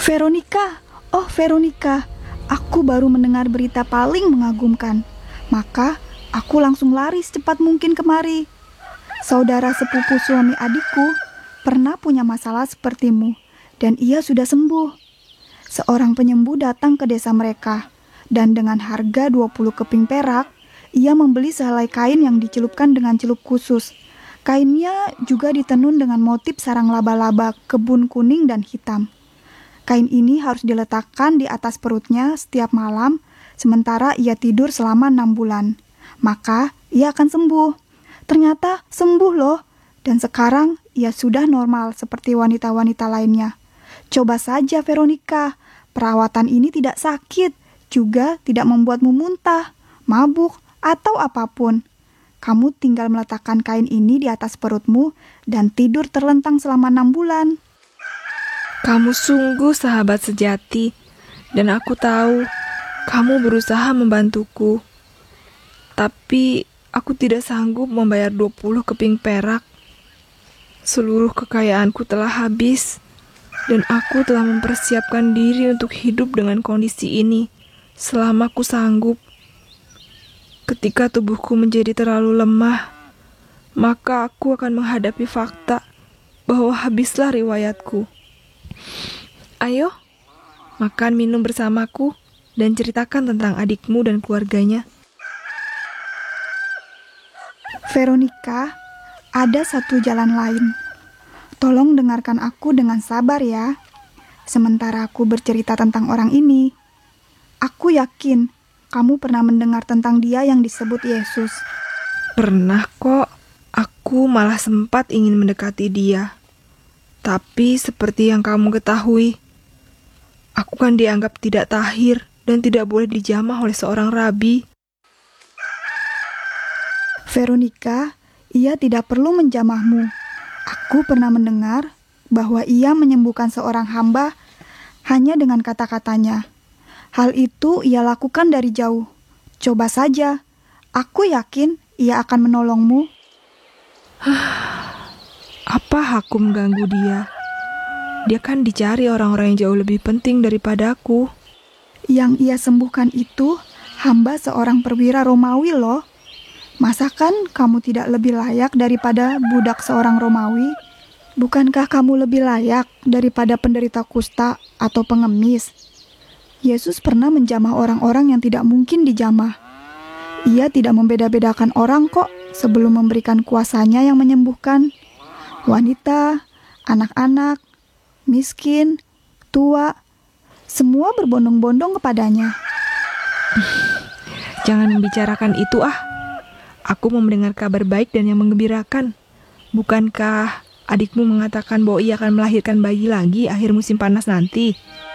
Veronica, oh Veronica, aku baru mendengar berita paling mengagumkan. Maka aku langsung lari secepat mungkin kemari. Saudara sepupu suami adikku pernah punya masalah sepertimu, dan ia sudah sembuh. Seorang penyembuh datang ke desa mereka, dan dengan harga 20 keping perak, ia membeli sehelai kain yang dicelupkan dengan celup khusus. Kainnya juga ditenun dengan motif sarang laba-laba kebun kuning dan hitam. Kain ini harus diletakkan di atas perutnya setiap malam, sementara ia tidur selama 6 bulan. Maka ia akan sembuh. Ternyata sembuh loh, dan sekarang ia sudah normal seperti wanita-wanita lainnya. Coba saja Veronica, perawatan ini tidak sakit, juga tidak membuatmu muntah, mabuk, atau apapun. Kamu tinggal meletakkan kain ini di atas perutmu dan tidur terlentang selama 6 bulan. Kamu sungguh sahabat sejati, dan aku tahu kamu berusaha membantuku. Tapi aku tidak sanggup membayar 20 keping perak. Seluruh kekayaanku telah habis, dan aku telah mempersiapkan diri untuk hidup dengan kondisi ini selama aku sanggup. Ketika tubuhku menjadi terlalu lemah, maka aku akan menghadapi fakta bahwa habislah riwayatku. Ayo, makan minum bersamaku dan ceritakan tentang adikmu dan keluarganya. Veronica, ada satu jalan lain. Tolong dengarkan aku dengan sabar ya. Sementara aku bercerita tentang orang ini, aku yakin kamu pernah mendengar tentang dia yang disebut Yesus. Pernah kok, aku malah sempat ingin mendekati dia. Tapi seperti yang kamu ketahui, aku kan dianggap tidak tahir dan tidak boleh dijamah oleh seorang rabi. Veronica, ia tidak perlu menjamahmu. Aku pernah mendengar bahwa ia menyembuhkan seorang hamba hanya dengan kata-katanya. Hal itu ia lakukan dari jauh. Coba saja, aku yakin ia akan menolongmu. Apa hakku mengganggu dia? Dia kan dicari orang-orang yang jauh lebih penting daripada aku. Yang ia sembuhkan itu hamba seorang perwira Romawi loh. Masakan kamu tidak lebih layak daripada budak seorang Romawi? Bukankah kamu lebih layak daripada penderita kusta atau pengemis? Yesus pernah menjamah orang-orang yang tidak mungkin dijamah. Ia tidak membeda-bedakan orang kok sebelum memberikan kuasanya yang menyembuhkan. Wanita, anak-anak, miskin, tua, semua berbondong-bondong kepadanya. Jangan membicarakan itu ah. Aku mau mendengar kabar baik dan yang menggembirakan. Bukankah adikmu mengatakan bahwa ia akan melahirkan bayi lagi akhir musim panas nanti?